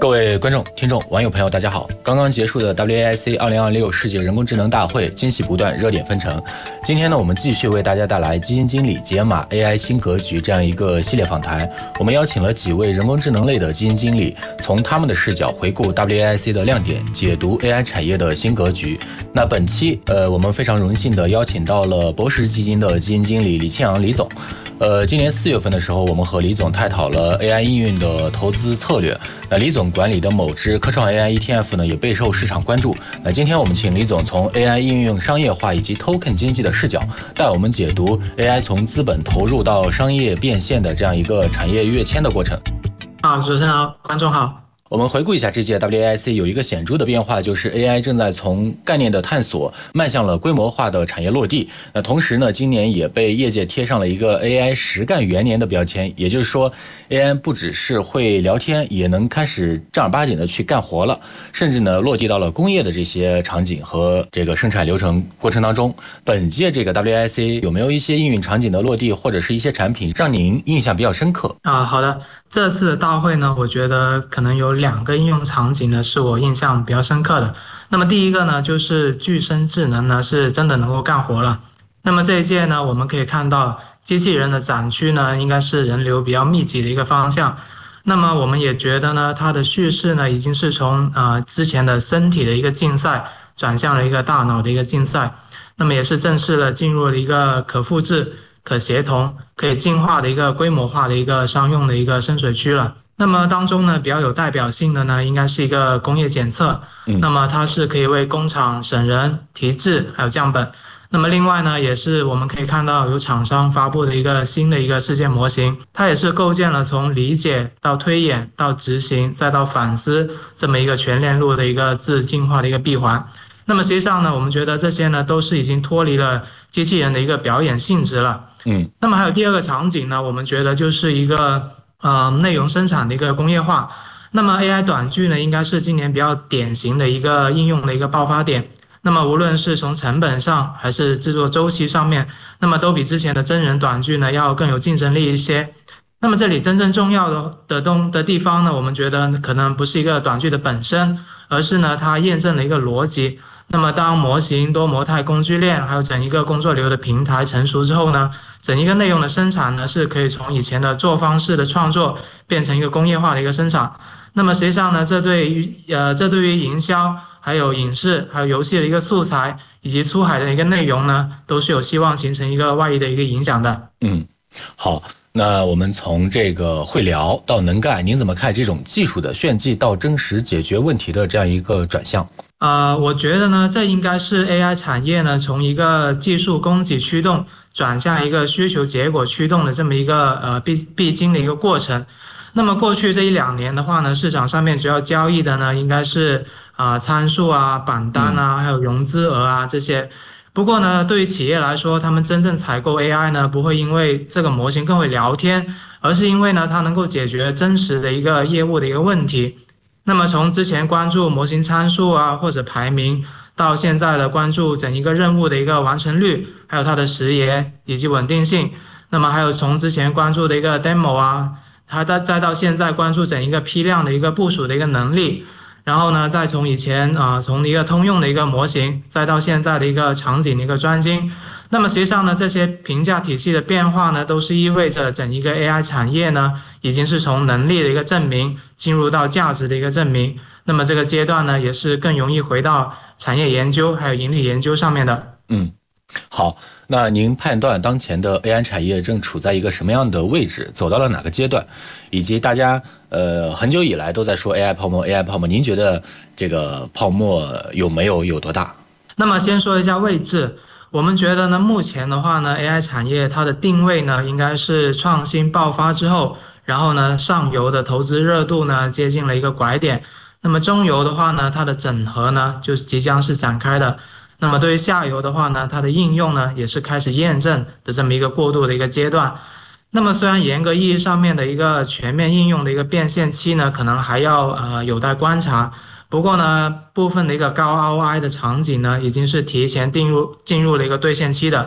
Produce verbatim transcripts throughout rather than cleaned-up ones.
各位观众、听众、网友朋友，大家好！刚刚结束的 W A I C 二零二六世界人工智能大会，惊喜不断，热点纷呈。今天呢，我们继续为大家带来基金经理解码 A I 新格局这样一个系列访谈。我们邀请了几位人工智能类的基金经理，从他们的视角回顾 W A I C 的亮点，解读 A I 产业的新格局。那本期，呃，我们非常荣幸的邀请到了博时基金的基金经理李庆阳李总。呃，今年四月份的时候，我们和李总探讨了 A I 应用的投资策略。那李总管理的某只科创 A I E T F 呢，也备受市场关注。那今天我们请李总从 A I 应用商业化以及 token 经济的视角，带我们解读 A I 从资本投入到商业变现的这样一个产业跃迁的过程。 好，主持人好，观众好。 我们回顾一下这届 W A I C 有一个显著的变化，就是 A I 正在从概念的探索迈向了规模化的产业落地。那同时呢，今年也被业界贴上了一个 A I 实干元年的标签，也就是说 A I 不只是会聊天，也能开始正儿八经的去干活了，甚至呢落地到了工业的这些场景和这个生产流程过程当中。本届这个 W A I C 有没有一些应用场景的落地，或者是一些产品让您印象比较深刻啊？好的，这次的大会呢，我觉得可能有两个应用场景呢是我印象比较深刻的。那么第一个呢，就是具身智能呢是真的能够干活了。那么这一届呢，我们可以看到机器人的展区呢，应该是人流比较密集的一个方向。那么我们也觉得呢，它的叙事呢，已经是从呃之前的身体的一个竞赛，转向了一个大脑的一个竞赛。那么也是正式的进入了一个可复制、可协同、可以进化的一个规模化的一个商用的一个深水区了。那么当中呢，比较有代表性的呢，应该是一个工业检测。嗯、那么它是可以为工厂省人、提质还有降本。那么另外呢，也是我们可以看到有厂商发布的一个新的一个事件模型，它也是构建了从理解到推演到执行再到反思这么一个全链路的一个自进化的一个闭环。那么实际上呢，我们觉得这些呢都是已经脱离了机器人的一个表演性质了。嗯，那么还有第二个场景呢，我们觉得就是一个呃内容生产的一个工业化。那么 A I 短剧呢，应该是今年比较典型的一个应用的一个爆发点。那么无论是从成本上还是制作周期上面，那么都比之前的真人短剧呢要更有竞争力一些。那么这里真正重要的的东的地方呢，我们觉得可能不是一个短剧的本身，而是呢它验证了一个逻辑。那么当模型、多模态工具链还有整一个工作流的平台成熟之后呢，整一个内容的生产呢是可以从以前的做方式的创作变成一个工业化的一个生产。那么实际上呢，这对于呃这对于营销还有影视还有游戏的一个素材以及出海的一个内容呢，都是有希望形成一个外溢的一个影响的。 嗯，好。那我们从这个会聊到能干，您怎么看这种技术的炫技到真实解决问题的这样一个转向？ 呃，我觉得呢，这应该是 A I 产业呢从一个技术供给驱动转向一个需求结果驱动的这么一个呃必必经的一个过程。那么过去这一两年的话呢，市场上面主要交易的呢应该是啊、呃、参数啊、榜单啊，还有融资额啊这些。不过呢，对于企业来说，他们真正采购 A I 呢，不会因为这个模型更会聊天，而是因为呢，它能够解决真实的一个业务的一个问题。那么从之前关注模型参数啊或者排名，到现在的关注整一个任务的一个完成率，还有它的时延以及稳定性。那么还有从之前关注的一个 demo 啊，它再到现在关注整一个批量的一个部署的一个能力。然后呢，再从以前啊、呃，从一个通用的一个模型，再到现在的一个场景的一个专精。那么实际上呢，这些评价体系的变化呢，都是意味着整一个 A I 产业呢，已经是从能力的一个证明进入到价值的一个证明。那么这个阶段呢，也是更容易回到产业研究还有盈利研究上面的。 嗯，好。那您判断当前的 A I 产业正处在一个什么样的位置，走到了哪个阶段，以及大家呃很久以来都在说 A I 泡沫 A I 泡沫，您觉得这个泡沫有没有有多大？ 那么先说一下位置，我们觉得呢，目前的话呢 A I 产业它的定位呢应该是创新爆发之后，然后呢上游的投资热度呢接近了一个拐点，那么中游的话呢它的整合呢就是即将是展开的。那么对于下游的话呢，它的应用呢也是开始验证的这么一个过渡的一个阶段。那么虽然严格意义上面的一个全面应用的一个变现期呢，可能还要呃有待观察。不过呢，部分的一个高 R O I 的场景呢，已经是提前进入进入了一个兑现期的。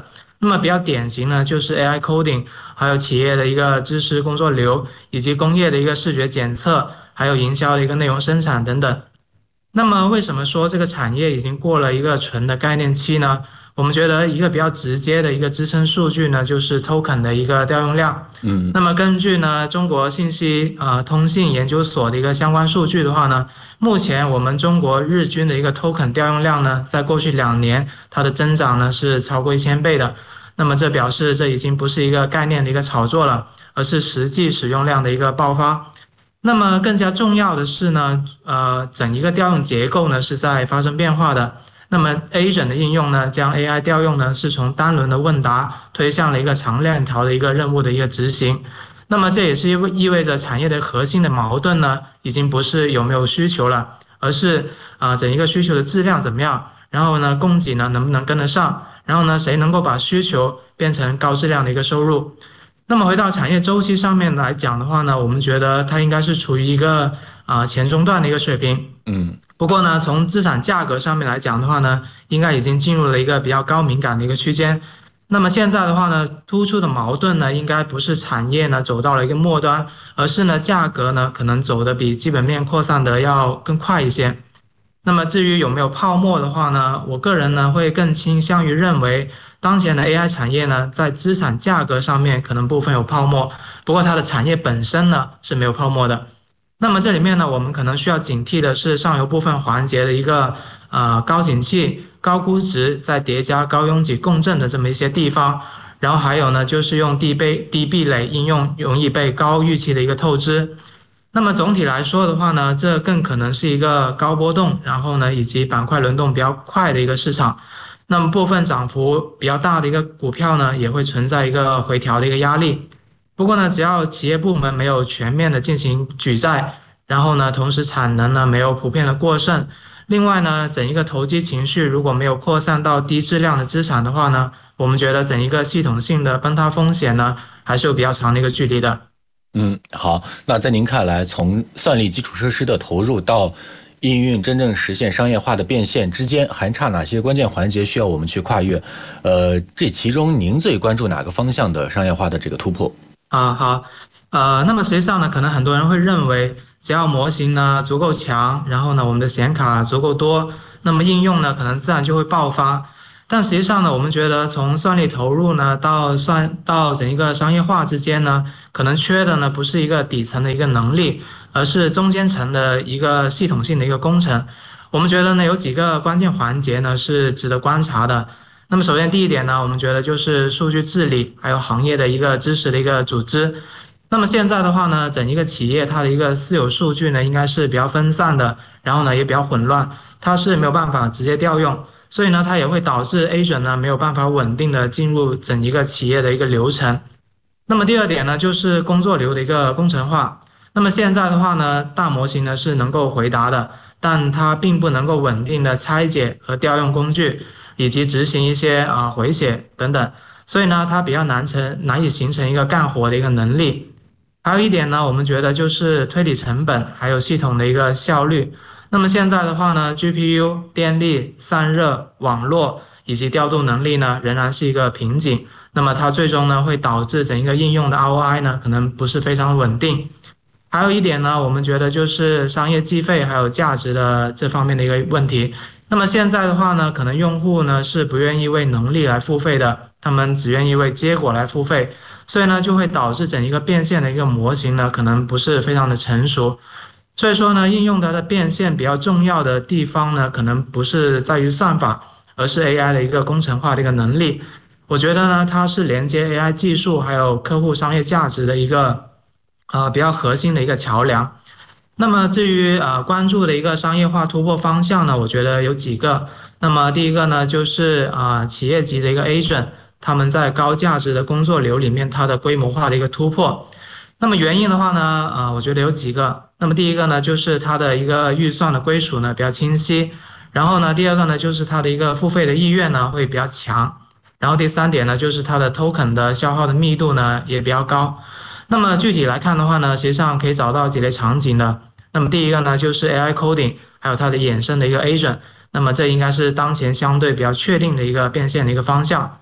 那么比较典型呢，就是 A I coding，还有企业的一个知识工作流，以及工业的一个视觉检测，还有营销的一个内容生产等等。那么为什么说这个产业已经过了一个纯的概念期呢？我们觉得一个比较直接的一个支撑数据呢，就是 token 的一个调用量。 嗯， 那么根据呢中国信息呃通信研究所的一个相关数据的话呢，目前我们中国日均的一个 token 调用量呢，在过去两年它的增长呢是超过一千倍的。那么这表示这已经不是一个概念的一个炒作了，而是实际使用量的一个爆发。那么更加重要的是呢，呃，整一个调用结构呢是在发生变化的。那么 agent 的应用呢，将 A I 调用呢是从单轮的问答推向了一个长链条的一个任务的一个执行。那么这也是意味着产业的核心的矛盾呢，已经不是有没有需求了，而是啊、呃、整一个需求的质量怎么样，然后呢供给呢能不能跟得上，然后呢谁能够把需求变成高质量的一个收入。那么回到产业周期上面来讲的话呢，我们觉得它应该是处于一个啊、呃、前中段的一个水平。 嗯， 不过呢，从资产价格上面来讲的话呢，应该已经进入了一个比较高敏感的一个区间。那么现在的话呢，突出的矛盾呢，应该不是产业呢走到了一个末端，而是呢价格呢可能走得比基本面扩散的要更快一些。那么至于有没有泡沫的话呢，我个人呢会更倾向于认为，当前的 A I 产业呢，在资产价格上面可能部分有泡沫，不过它的产业本身呢是没有泡沫的。那么这里面呢，我们可能需要警惕的是上游部分环节的一个呃高景气、高估值再叠加高拥挤共振的这么一些地方，然后还有呢就是用低被低壁垒应用容易被高预期的一个透支。那么总体来说的话呢，这更可能是一个高波动，然后呢以及板块轮动比较快的一个市场。那么部分涨幅比较大的一个股票呢，也会存在一个回调的一个压力。不过呢，只要企业部门没有全面的进行举债，然后呢，同时产能呢没有普遍的过剩，另外呢，整一个投机情绪如果没有扩散到低质量的资产的话呢，我们觉得整一个系统性的崩塌风险呢，还是有比较长的一个距离的。 嗯，好，那在您看来，从算力基础设施的投入到应用真正实现商业化的变现之间，还差哪些关键环节需要我们去跨越？呃，这其中您最关注哪个方向的商业化的这个突破？ 啊，好，呃，那么实际上呢，可能很多人会认为，只要模型呢足够强，然后呢我们的显卡足够多，那么应用呢可能自然就会爆发。但实际上呢，我们觉得从算力投入呢到算到整一个商业化之间呢，可能缺的呢不是一个底层的一个能力，而是中间层的一个系统性的一个工程。我们觉得呢有几个关键环节呢是值得观察的。那么首先第一点呢，我们觉得就是数据治理，还有行业的一个知识的一个组织。那么现在的话呢，整一个企业它的一个私有数据呢，应该是比较分散的，然后呢也比较混乱，它是没有办法直接调用。所以呢，它也会导致 agent 呢没有办法稳定的进入整一个企业的一个流程。那么第二点呢，就是工作流的一个工程化。那么现在的话呢，大模型呢是能够回答的，但它并不能够稳定的拆解和调用工具，以及执行一些啊、呃、回写等等。所以呢，它比较难成难以形成一个干活的一个能力。还有一点呢，我们觉得就是推理成本，还有系统的一个效率。那么现在的话呢 ，G P U、电力、散热、网络以及调度能力呢，仍然是一个瓶颈。那么它最终呢，会导致整一个应用的 R O I 呢，可能不是非常稳定。还有一点呢，我们觉得就是商业计费还有价值的这方面的一个问题。那么现在的话呢，可能用户呢是不愿意为能力来付费的，他们只愿意为结果来付费，所以呢就会导致整一个变现的一个模型呢，可能不是非常的成熟。所以说呢，应用它的变现比较重要的地方呢，可能不是在于算法，而是 A I 的一个工程化的一个能力。我觉得呢，它是连接 A I 技术还有客户商业价值的一个呃比较核心的一个桥梁。那么至于呃关注的一个商业化突破方向呢，我觉得有几个。那么第一个呢，就是啊、呃、企业级的一个 agent， 他们在高价值的工作流里面，它的规模化的一个突破。那么原因的话呢，啊、呃、我觉得有几个。那么第一个呢，就是它的一个预算的归属呢比较清晰。然后呢，第二个呢，就是它的一个付费的意愿呢会比较强。然后第三点呢，就是它的 token 的消耗的密度呢也比较高。那么具体来看的话呢，实际上可以找到几类场景的。那么第一个呢，就是 A I coding， 还有它的衍生的一个 agent。那么这应该是当前相对比较确定的一个变现的一个方向。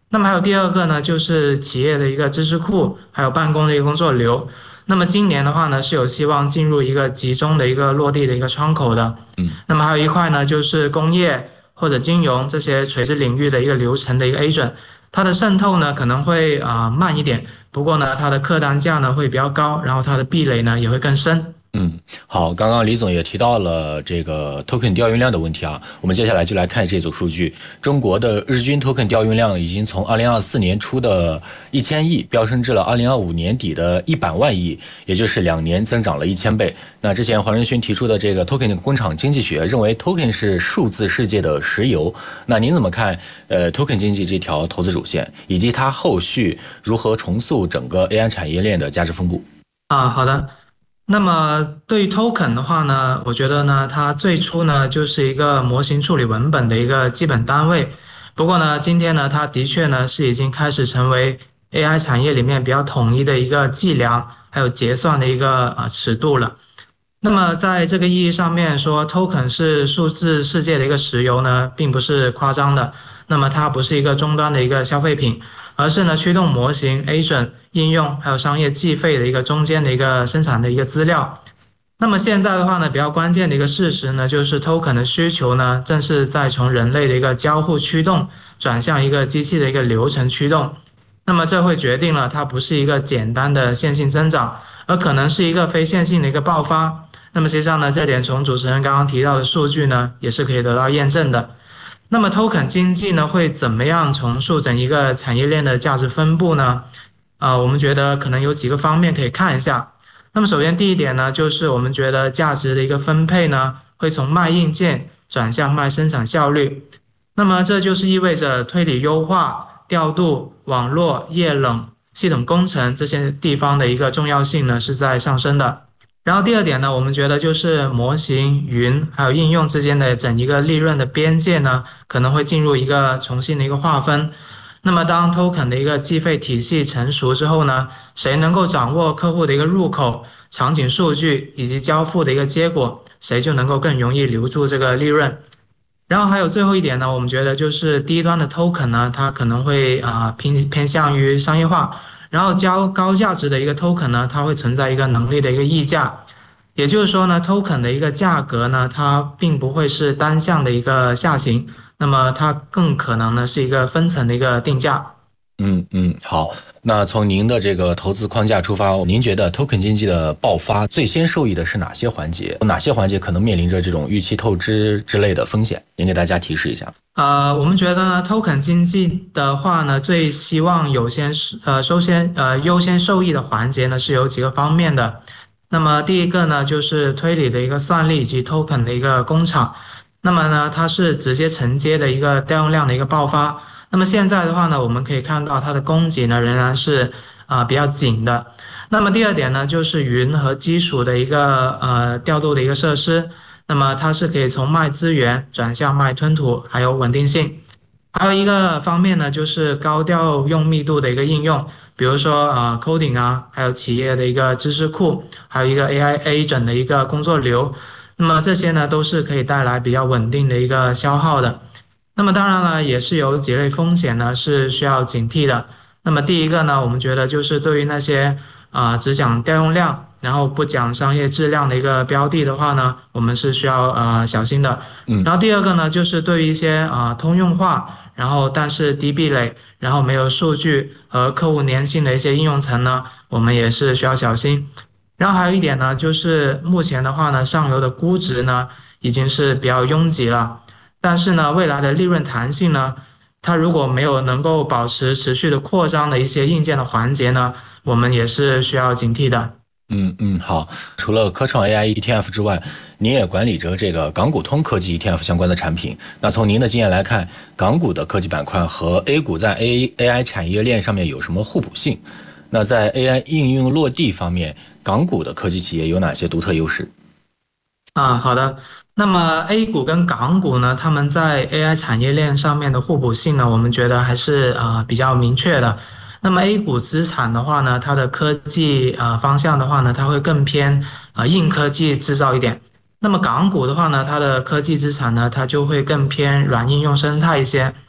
那么还有第二个呢，就是企业的一个知识库，还有办公的一个工作流。那么今年的话呢，是有希望进入一个集中的一个落地的一个窗口的。 嗯， 那么还有一块呢，就是工业或者金融这些垂直领域的一个流程的一个 agent，它的渗透呢可能会啊、呃慢一点，不过呢它的客单价呢会比较高，然后它的壁垒呢也会更深。 嗯，好，刚刚李总也提到了这个 token 调用量的问题啊，我们接下来就来看这组数据。中国的日均 token 调用量已经从二零二四年初的一千亿飙升至了二零二五年底的一百万亿，也就是两年增长了一千倍。那之前黄仁勋提出的这个 token 工厂经济学，认为 token 是数字世界的石油。那您怎么看呃 token 经济这条投资主线，以及它后续如何重塑整个 A I 产业链的价值分布？ 啊，好的。那么对于 token 的话呢，我觉得呢，它最初呢就是一个模型处理文本的一个基本单位。不过呢，今天呢，它的确呢是已经开始成为 A I 产业里面比较统一的一个计量还有结算的一个啊尺度了。那么在这个意义上面说，token 是数字世界的一个石油呢，并不是夸张的。那么它不是一个终端的一个消费品，而是呢驱动模型、agent 应用还有商业计费的一个中间的一个生产的一个资料。那么现在的话呢，比较关键的一个事实呢，就是 token 的需求呢，正是在从人类的一个交互驱动转向一个机器的一个流程驱动。那么这会决定了它不是一个简单的线性增长，而可能是一个非线性的一个爆发。那么实际上呢，这点从主持人刚刚提到的数据呢，也是可以得到验证的。那么 token 经济呢，会怎么样重塑整一个产业链的价值分布呢？啊、我们觉得可能有几个方面可以看一下。那么首先第一点呢，就是我们觉得价值的一个分配呢，会从卖硬件转向卖生产效率。那么这就是意味着推理优化、调度、网络、液冷、系统工程这些地方的一个重要性呢，是在上升的。然后第二点呢，我们觉得就是模型、云还有应用之间的整一个利润的边界呢，可能会进入一个重新的一个划分。那么当 token 的一个计费体系成熟之后呢，谁能够掌握客户的一个入口、场景数据以及交付的一个结果，谁就能够更容易留住这个利润。然后还有最后一点呢，我们觉得就是低端的 token 呢，它可能会啊、呃、偏偏向于商业化。然后较高价值的一个 token 呢，它会存在一个能力的一个溢价，也就是说呢，token 的一个价格呢，它并不会是单向的一个下行，那么它更可能呢是一个分层的一个定价。 嗯嗯，好。那从您的这个投资框架出发，您觉得 token 经济的爆发最先受益的是哪些环节？哪些环节可能面临着这种预期透支之类的风险？您给大家提示一下。 呃，我们觉得呢，token 经济的话呢，最希望有先呃，首先呃优先受益的环节呢是有几个方面的。那么第一个呢，就是推理的一个算力以及 token 的一个工厂。那么呢，它是直接承接的一个调用量的一个爆发。那么现在的话呢，我们可以看到它的供给呢仍然是啊、呃、比较紧的。那么第二点呢，就是云和基础的一个呃调度的一个设施。那么它是可以从卖资源转向卖吞吐，还有稳定性。还有一个方面呢，就是高调用密度的一个应用，比如说呃 coding 啊，还有企业的一个知识库，还有一个 A I agent 的一个工作流。那么这些呢，都是可以带来比较稳定的一个消耗的。那么当然了，也是有几类风险呢是需要警惕的。那么第一个呢，我们觉得就是对于那些啊、呃、只讲调用量，然后不讲商业质量的一个标的的话呢，我们是需要呃小心的。 嗯， 然后第二个呢，就是对于一些啊、呃、通用化，然后但是低壁垒，然后没有数据和客户粘性的一些应用层呢，我们也是需要小心。然后还有一点呢，就是目前的话呢，上游的估值呢已经是比较拥挤了。但是呢，未来的利润弹性呢，它如果没有能够保持持续的扩张的一些硬件的环节呢，我们也是需要警惕的。 嗯嗯，好。除了科创 A I E T F 之外，您也管理着这个港股通科技 E T F 相关的产品。那从您的经验来看，港股的科技板块和 A 股在 A AI 产业链上面有什么互补性？那在 A I 应用落地方面，港股的科技企业有哪些独特优势？ 啊，好的。那么 A 股跟港股呢，他们在 A I 产业链上面的互补性呢，我们觉得还是啊、呃、比较明确的。那么 A 股资产的话呢，它的科技啊、呃、方向的话呢，它会更偏啊、呃、硬科技制造一点。那么港股的话呢，它的科技资产呢，它就会更偏软应用生态一些。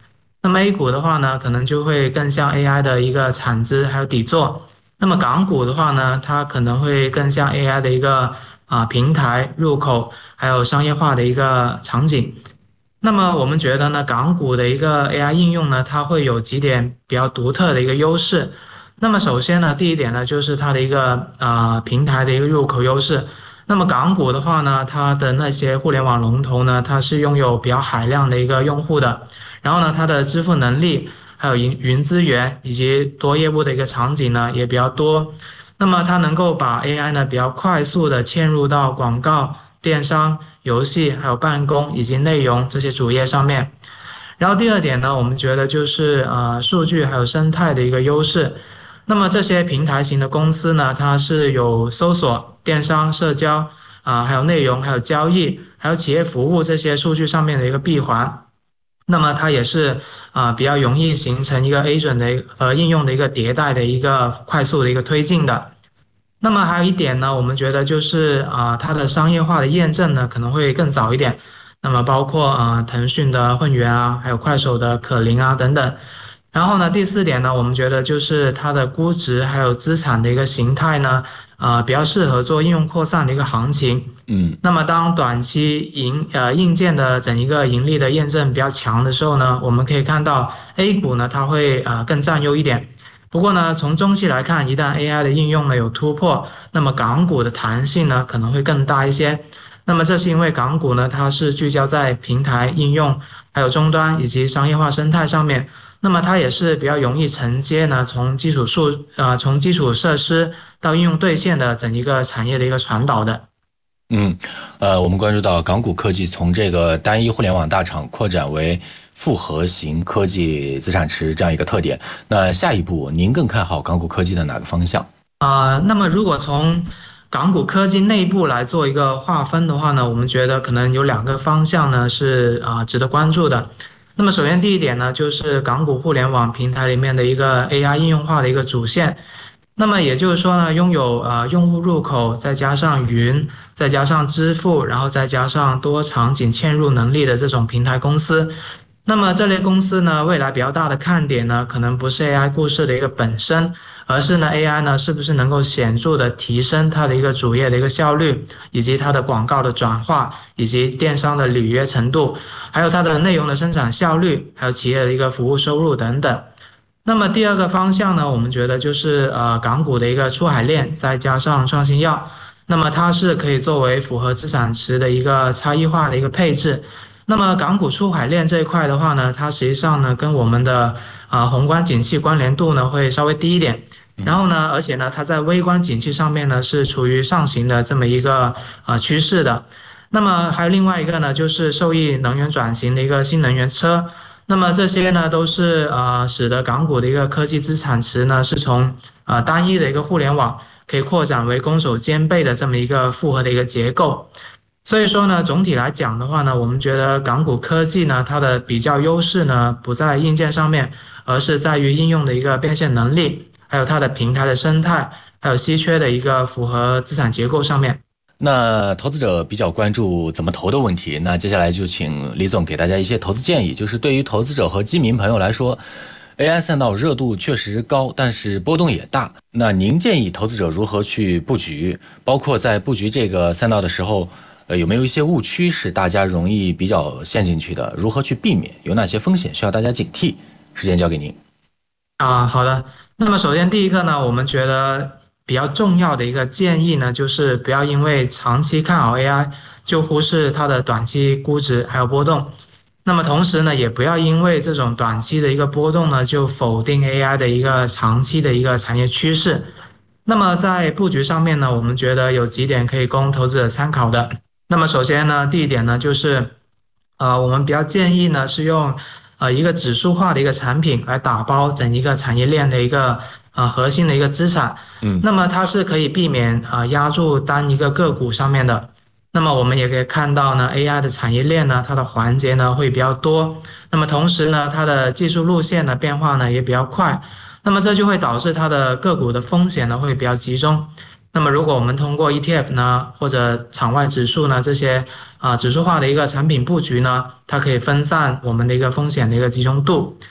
那么 A 股的话呢，可能就会更像 A I 的一个产值还有底座。那么港股的话呢，它可能会更像 A I 的一个啊平台入口，还有商业化的一个场景。那么我们觉得呢，港股的一个 A I 应用呢，它会有几点比较独特的一个优势。那么首先呢，第一点呢，就是它的一个啊平台的一个入口优势。那么港股的话呢，它的那些互联网龙头呢，它是拥有比较海量的一个用户的，然后呢，它的支付能力，还有云云资源以及多业务的一个场景呢，也比较多。那么它能够把 A I 呢比较快速的嵌入到广告、电商、游戏、还有办公以及内容这些主页上面。然后第二点呢，我们觉得就是呃数据还有生态的一个优势。那么这些平台型的公司呢，它是有搜索、电商、社交啊、呃还有内容、还有交易、还有企业服务这些数据上面的一个闭环。那么它也是啊、呃比较容易形成一个 agent 的呃应用的一个迭代的一个快速的一个推进的。那么还有一点呢，我们觉得就是啊、呃它的商业化的验证呢可能会更早一点。那么包括啊、呃腾讯的混元啊，还有快手的可伶啊等等。然后呢，第四点呢，我们觉得就是它的估值还有资产的一个形态呢，啊、比较适合做应用扩散的一个行情。 嗯那么当短期盈呃硬件的整一个盈利的验证比较强的时候呢，我们可以看到 A 股呢它会呃更占优一点。不过呢，从中期来看，一旦 A I 的应用呢有突破，那么港股的弹性呢可能会更大一些。那么这是因为港股呢它是聚焦在平台应用、还有终端以及商业化生态上面。那么它也是比较容易承接呢，从基础数呃从基础设施到应用兑现的整一个产业的一个传导的。 嗯，呃，我们关注到港股科技从这个单一互联网大厂扩展为复合型科技资产池这样一个特点。那下一步您更看好港股科技的哪个方向？ 啊、那么如果从港股科技内部来做一个划分的话呢，我们觉得可能有两个方向呢是啊、值得关注的。那么首先第一点呢，就是港股互联网平台里面的一个 A I 应用化的一个主线。那么也就是说呢，拥有呃用户入口，再加上云，再加上支付，然后再加上多场景嵌入能力的这种平台公司。那么这类公司呢，未来比较大的看点呢，可能不是 A I 故事的一个本身，而是呢 A I 呢是不是能够显著的提升它的一个主页的一个效率，以及它的广告的转化，以及电商的履约程度，还有它的内容的生产效率，还有企业的一个服务收入等等。那么第二个方向呢，我们觉得就是呃港股的一个出海链，再加上创新药，那么它是可以作为符合资产池的一个差异化的一个配置。那么港股出海链这一块的话呢，它实际上呢跟我们的啊、呃宏观景气关联度呢会稍微低一点。然后呢，而且呢，它在微观景气上面呢是处于上行的这么一个啊趋势的。那么还有另外一个呢，就是受益能源转型的一个新能源车。那么这些呢，都是呃使得港股的一个科技资产池呢，是从呃单一的一个互联网可以扩展为攻守兼备的这么一个复合的一个结构。所以说呢，总体来讲的话呢，我们觉得港股科技呢，它的比较优势呢，不在硬件上面，而是在于应用的一个变现能力，还有它的平台的生态，还有稀缺的一个符合资产结构上面。 那投资者比较关注怎么投的问题，那接下来就请李总给大家一些投资建议。就是对于投资者和基民朋友来说， A I 赛道热度确实高，但是波动也大。那您建议投资者如何去布局？包括在布局这个赛道的时候，呃，有没有一些误区是大家容易比较陷进去的？如何去避免？有哪些风险需要大家警惕？时间交给您。 啊，好的。那么首先第一个呢，我们觉得比较重要的一个建议呢，就是不要因为长期看好 A I 就忽视它的短期估值还有波动。那么同时呢，也不要因为这种短期的一个波动呢，就否定 A I 的一个长期的一个产业趋势。那么在布局上面呢，我们觉得有几点可以供投资者参考的。那么首先呢，第一点呢，就是呃，我们比较建议呢是用呃一个指数化的一个产品来打包整一个产业链的一个呃核心的一个资产。 嗯， 那么它是可以避免呃压住单一个个股上面的。那么我们也可以看到呢，A I 的产业链呢，它的环节呢会比较多。那么同时呢，它的技术路线的变化呢也比较快。那么这就会导致它的个股的风险呢会比较集中。那么如果我们通过 E T F 呢，或者场外指数呢这些啊、呃、指数化的一个产品布局呢，它可以分散我们的一个风险的一个集中度。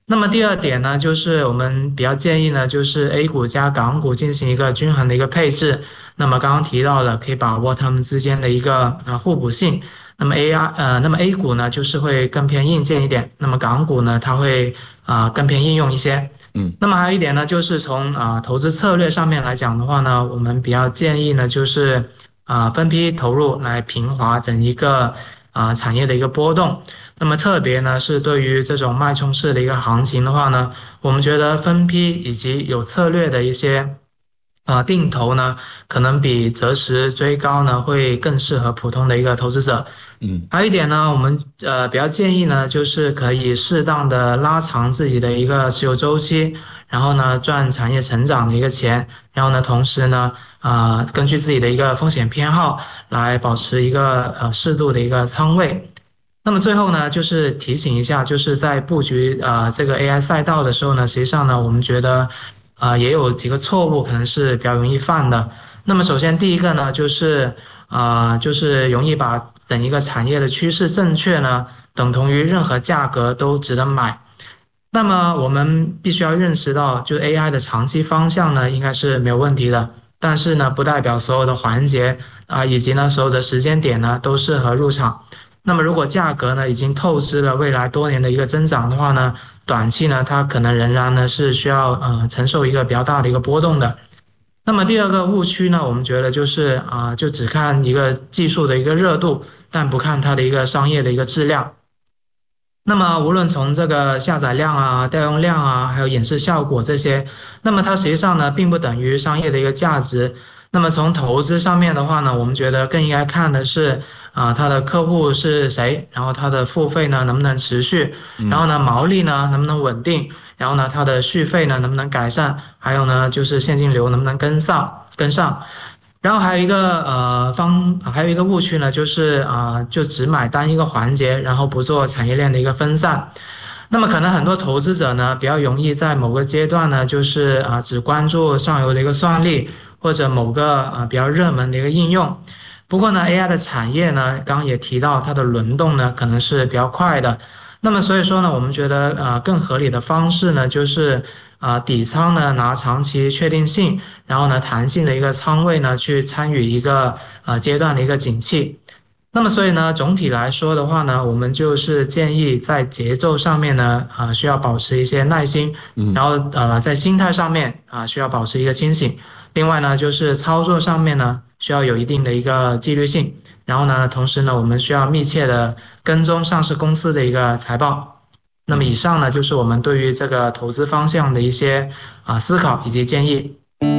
那么第二点呢，就是我们比较建议呢，就是 A 股加港股进行一个均衡的一个配置。那么刚刚提到了，可以把握它们之间的一个呃互补性。那么 A I 呃，那么 A 股呢，就是会更偏硬件一点，那么港股呢，它会啊、呃更偏应用一些。 嗯那么还有一点呢，就是从啊、呃投资策略上面来讲的话呢，我们比较建议呢，就是啊、呃分批投入来平滑整一个啊、呃产业的一个波动。那么特别呢是对于这种脉冲式的一个行情的话呢，我们觉得分批以及有策略的一些呃定投呢，可能比择时追高呢会更适合普通的一个投资者。 嗯还有一点呢，我们呃比较建议呢，就是可以适当的拉长自己的一个持有周期，然后呢赚产业成长的一个钱，然后呢同时呢啊、呃根据自己的一个风险偏好来保持一个呃适度的一个仓位。那么最后呢，就是提醒一下，就是在布局呃这个 A I 赛道的时候呢，实际上呢，我们觉得啊、呃也有几个错误可能是比较容易犯的。那么首先第一个呢，就是啊、呃就是容易把整一个产业的趋势正确呢，等同于任何价格都值得买。那么我们必须要认识到，就是 A I 的长期方向呢，应该是没有问题的。但是呢，不代表所有的环节啊、以及呢所有的时间点呢都适合入场。那么如果价格呢已经透支了未来多年的一个增长的话呢，短期呢它可能仍然呢是需要呃承受一个比较大的一个波动的。那么第二个误区呢，我们觉得就是啊、就只看一个技术的一个热度，但不看它的一个商业的一个质量。那么无论从这个下载量啊、调用量啊，还有演示效果这些，那么它实际上呢，并不等于商业的一个价值。那么从投资上面的话呢，我们觉得更应该看的是啊、它的客户是谁，然后它的付费呢能不能持续，然后嗯呢毛利呢能不能稳定，然后呢它的续费呢能不能改善，还有呢就是现金流能不能跟上跟上。然后还有一个呃方，还有一个误区呢，就是啊、呃就只买单一个环节，然后不做产业链的一个分散。那么可能很多投资者呢，比较容易在某个阶段呢，就是啊、只关注上游的一个算力，或者某个啊、比较热门的一个应用。不过呢，A I 的产业呢，刚刚也提到它的轮动呢，可能是比较快的。那么所以说呢，我们觉得呃更合理的方式呢，就是啊、底仓呢拿长期确定性，然后呢弹性的一个仓位呢去参与一个呃阶段的一个景气。那么所以呢，总体来说的话呢，我们就是建议在节奏上面呢，啊、需要保持一些耐心， 嗯然后呃在心态上面啊、需要保持一个清醒。另外呢，就是操作上面呢需要有一定的一个纪律性，然后呢，同时呢，我们需要密切的跟踪上市公司的一个财报。那么以上呢，就是我们对于这个投资方向的一些啊、思考以及建议。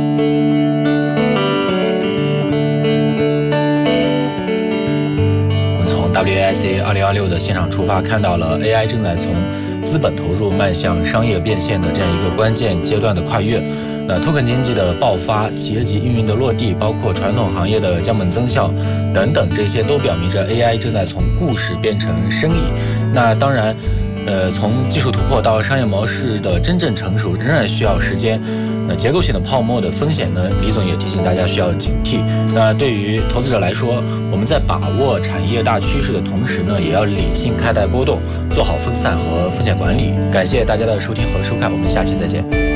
我们从 W A I C 二零二六的现场出发，看到了 A I 正在从资本投入迈向商业变现的这样一个关键阶段的跨越。那 token 经济的爆发、企业级运营的落地，包括传统行业的降本增效等等，这些都表明着 A I 正在从故事变成生意。那当然。呃，从技术突破到商业模式的真正成熟，仍然需要时间。那结构性的泡沫的风险呢，李总也提醒大家需要警惕。那对于投资者来说，我们在把握产业大趋势的同时呢，也要理性看待波动，做好分散和风险管理。感谢大家的收听和收看，我们下期再见。